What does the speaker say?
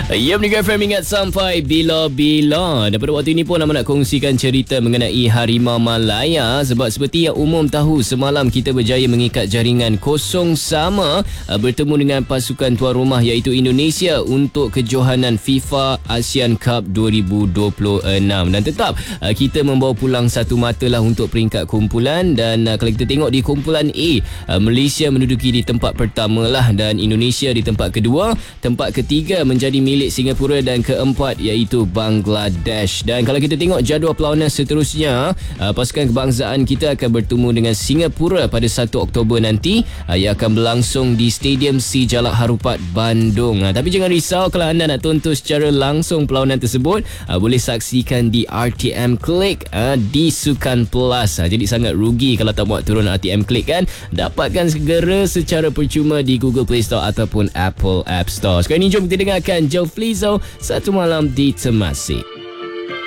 Ya, Mega FM ingat sampai bila-bila. Daripada waktu ini pun nak kongsikan cerita mengenai Harimau Malaya. Sebab seperti yang umum tahu, semalam kita berjaya mengikat jaringan kosong sama bertemu dengan pasukan tuan rumah iaitu Indonesia untuk kejohanan FIFA Asian Cup 2026. Dan tetap kita membawa pulang satu mata lah untuk peringkat kumpulan. Dan kalau kita tengok di kumpulan A, Malaysia menduduki di tempat pertama lah dan Indonesia di tempat kedua. Tempat ketiga menjadi milik Singapura dan keempat iaitu Bangladesh. Dan kalau kita tengok jadual perlawanan seterusnya, pasukan kebangsaan kita akan bertemu dengan Singapura pada 1 Oktober nanti yang akan berlangsung di Stadium C Jalak Harupat, Bandung. Tapi jangan risau, kalau anda nak tonton secara langsung perlawanan tersebut, boleh saksikan di RTM Click di Sukan Plus. Jadi sangat rugi kalau tak buat turun RTM Click kan. Dapatkan segera secara percuma di Google Play Store ataupun Apple App Store. Sekarang ni jom kita dengarkan Joe Flizzo, Satu Malam di Temasek.